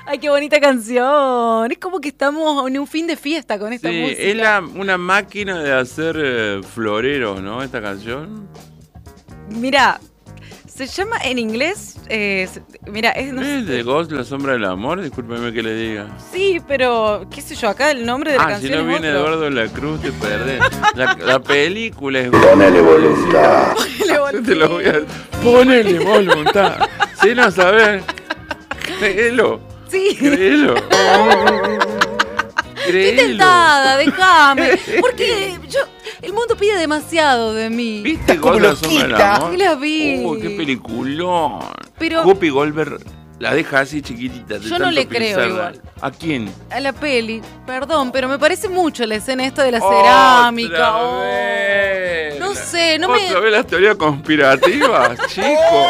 Ay, qué bonita canción. Es como que estamos en un fin de fiesta con esta música. Es una máquina de hacer floreros, ¿no? Esta canción. Mira, se llama en inglés. Mira, no sé. ¿Es de Ghost, la sombra del amor? Discúlpeme que le diga. Sí, pero qué sé yo, acá el nombre de la canción. Si no es viene otro. Eduardo de la Cruz, te perdés. La película es. Ponele voluntad. Ponele voluntad. Si no sabes, créelo. Sí. Créelo. Estoy tentada, déjame. Porque el mundo pide demasiado de mí. ¿Viste Ghost, la sombra del amor? Sí la vi. Qué peliculón. Pero Whoopi Goldberg la deja así chiquitita. Yo no le creo igual. ¿A quién? A la peli, perdón, pero me parece mucho la escena esta de la cerámica. Otra vez. No sé, ¿Otra vez las teorías conspirativas, chico?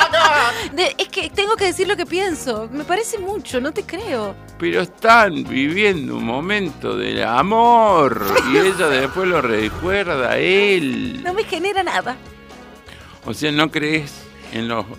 Es que tengo que decir lo que pienso. Me parece mucho, no te creo. Pero están viviendo un momento del amor y ella después lo recuerda a él. No me genera nada. O sea, ¿no crees en los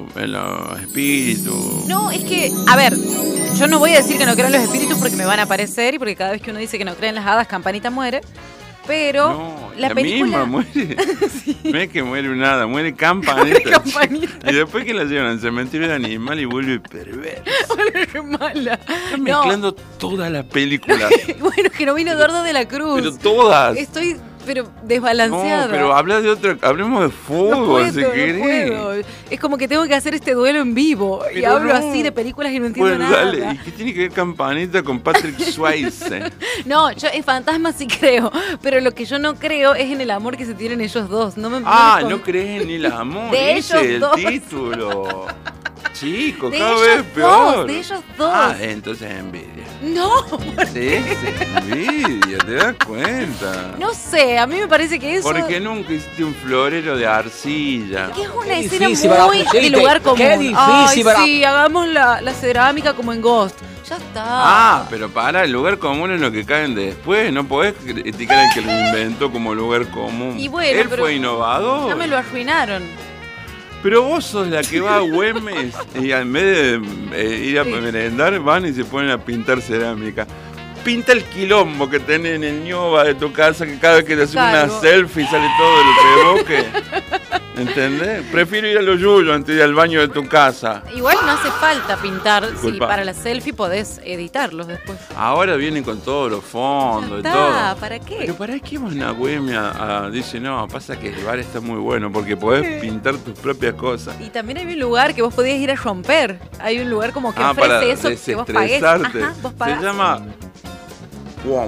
espíritus? No, es que, a ver, yo no voy a decir que no creo en los espíritus porque me van a aparecer y porque cada vez que uno dice que no cree en las hadas, Campanita muere. Pero no, la película misma muere. Sí. No es que muere un hada, muere Campanita. Campanita. Y después que la llevan al cementerio de animal y vuelve perversa. Qué mala. Están mezclando todas las películas. Bueno, que no vino Eduardo de la Cruz. Pero todas. Estoy, desbalanceada. No, pero habla de otra, hablemos de fútbol, si querés. No puedo. Es como que tengo que hacer este duelo en vivo. Pero y hablo no. así de películas y no entiendo nada. Dale. ¿Y qué tiene que ver Campanita con Patrick Swayze? No, yo en fantasmas sí creo. Pero lo que yo no creo es en el amor que se tienen ellos dos. No crees en el amor. De Ese es el ellos dos. título. Chico, de cada ellos vez dos, peor. de ellos dos. Entonces es envidia. No, Sí, envidia, ¿te das cuenta? no sé, a mí me parece que eso... ¿Por qué nunca hiciste un florero de arcilla? Que es una Qué escena difícil para muy José, de lugar común. qué difícil Ay, para- sí, hagamos la cerámica como en Ghost. Ya está. Pero el lugar común es lo que caen después. No podés criticar al que lo inventó como lugar común. Y bueno, Él pero fue innovador. Ya me lo arruinaron. Pero vos sos la que va a Güemes y en vez de ir a merendar, van y se ponen a pintar cerámica. Pinta el quilombo que tenés en el ñoba de tu casa, que cada vez que te haces una selfie sale todo el reboque. ¿Entendés? Prefiero ir a los yuyos antes de ir al baño de tu casa. Igual no hace falta pintar. Si Disculpa. para la selfie podés editarlos después. Ahora vienen con todos los fondos y Ya todo. está, ¿para qué? Pero ¿para qué van a Güemes dice, no, pasa que el bar está muy bueno porque podés pintar tus propias cosas. Y también hay un lugar que vos podías ir a romper. Hay un lugar como que Para ofrece eso que vos pagués. desestresarte. Ajá, vos pagás. Se llama WOM.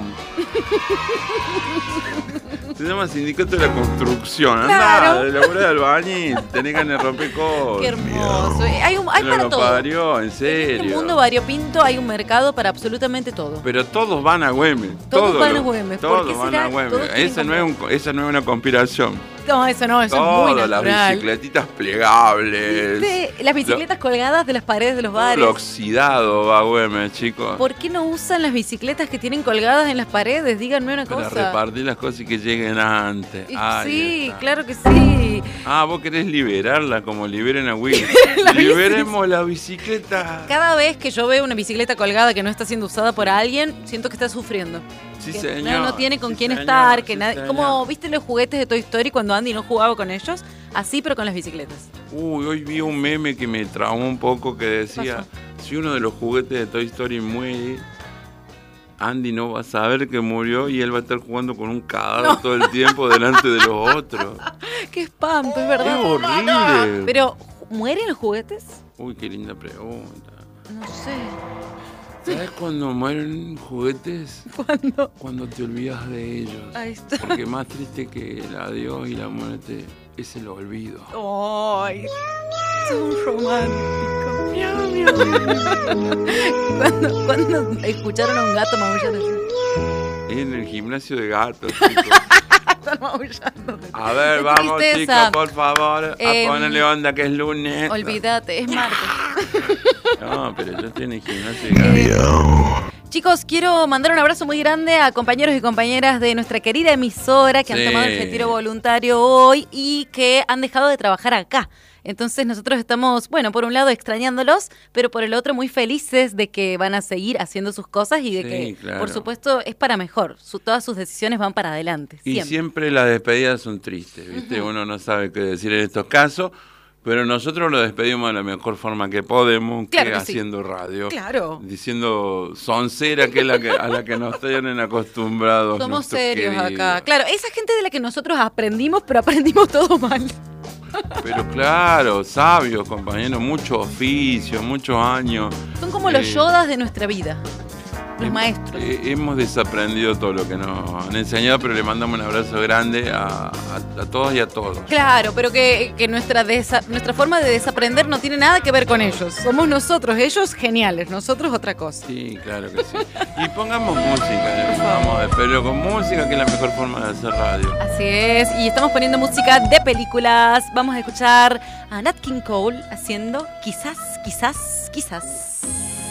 Se llama Sindicato de la Construcción. Claro. Andá, de la obra de albañil. Tenés ganas de romper cosas. Qué hermoso. Hay para lo todo. parió, en En serio. este mundo variopinto hay un mercado para absolutamente todo. Pero todos van a Güemes. Todos van a Güemes. ¿Por qué Todos van será? a Güemes. Todos tienen Esa no es una conspiración. No, eso no, eso es muy Todas las natural. bicicletitas plegables. ¿Viste? Las bicicletas colgadas de las paredes de los bares. Lo oxidado va a Güemes, chicos. ¿Por qué no usan las bicicletas que tienen colgadas en las paredes? Díganme una Para cosa. repartir las cosas y que lleguen antes. Y Ahí sí, está. claro que sí. Vos querés liberarla como liberen a Will. la bici. Liberemos la bicicleta. Cada vez que yo veo una bicicleta colgada que no está siendo usada por alguien, siento que está sufriendo. Sí, Que señor. no tiene con Sí, quién señor. estar, que Sí, nadie, señor. como viste los juguetes de Toy Story cuando Andy no jugaba con ellos, así pero con las bicicletas. Hoy vi un meme que me traumó un poco que decía, si uno de los juguetes de Toy Story muere, Andy no va a saber que murió y él va a estar jugando con un cadáver todo el tiempo delante de los otros. Qué espanto, es ¡Qué verdad. horrible! Pero, ¿mueren los juguetes? Uy, qué linda pregunta. No sé. ¿Sabes cuándo mueren juguetes? ¿Cuándo? Cuando te olvidas de ellos. Ahí está. Porque más triste que el adiós y la muerte es el olvido. Ay, sos un romántico. Miau, miau. ¿Cuándo escucharon a un gato maullar así? En el gimnasio de gatos, chicos. Están maullando. A ver, Qué vamos, tristeza. chicos, por favor, a ponerle onda que es lunes. Olvídate, es martes. No, pero yo estoy en el gimnasio de gatos. Chicos, quiero mandar un abrazo muy grande a compañeros y compañeras de nuestra querida emisora que han Sí. tomado el retiro voluntario hoy y que han dejado de trabajar acá Entonces nosotros estamos, bueno, por un lado extrañándolos, pero por el otro muy felices de que van a seguir haciendo sus cosas y de que, claro, por supuesto, es para mejor. Todas sus decisiones van para adelante. Y siempre las despedidas son tristes, ¿viste? Uno no sabe qué decir en estos casos. Pero nosotros lo despedimos de la mejor forma que podemos, claro que haciendo radio. Claro. Diciendo soncera, que es a la que nos tienen acostumbrados. Somos serios queridos acá. Claro, esa gente de la que nosotros aprendimos, pero aprendimos todo mal. Pero claro, sabios, compañeros, mucho oficio, muchos años. Son como los Yodas de nuestra vida. Los maestros. Hemos desaprendido todo lo que nos han enseñado, pero le mandamos un abrazo grande a todos y a todos. Claro, pero que nuestra forma de desaprender no tiene nada que ver con ellos. Somos nosotros, ellos geniales, nosotros otra cosa. Sí, claro que sí. Y pongamos música, vamos a despedirlo con música, que es la mejor forma de hacer radio. Así es, y estamos poniendo música de películas. Vamos a escuchar a Nat King Cole haciendo Quizás, quizás, quizás.